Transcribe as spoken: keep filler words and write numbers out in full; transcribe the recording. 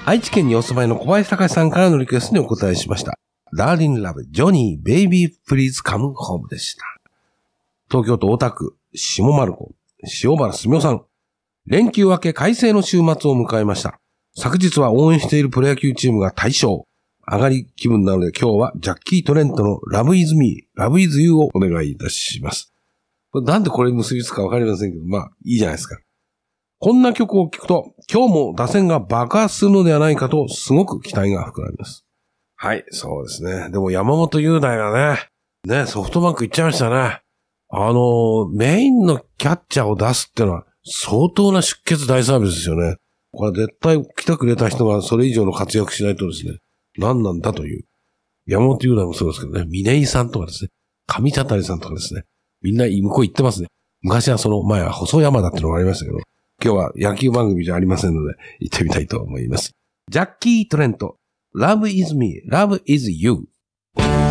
愛知県にお住まいの小林隆さんからのリクエストにお答えしました。Darling Love、ジョニー、Baby Please Come Home でした。東京都大田区、下丸子、塩原すみおさん。連休明け快晴の週末を迎えました。昨日は応援しているプロ野球チームが大勝。上がり気分なので今日はジャッキー・トレントの Love is Me, Love is You をお願いいたします。なんでこれに結びつくかわかりませんけど、まあいいじゃないですか。こんな曲を聴くと今日も打線が爆発するのではないかとすごく期待が膨らみます。はい、そうですね。でも山本雄大がね、ね、ソフトバンク行っちゃいましたね。あの、メインのキャッチャーを出すってのは相当な出血大サービスですよね。これ絶対来てくれた人がそれ以上の活躍しないとですね、何なんだという。山本雄大もそうですけどね、峰井さんとかですね、上茶谷さんとかですね、みんな向こう行ってますね。昔はその前は細山田ってのがありましたけど、今日は野球番組じゃありませんので、行ってみたいと思います。ジャッキー・トレント、Love is Me, Love is You。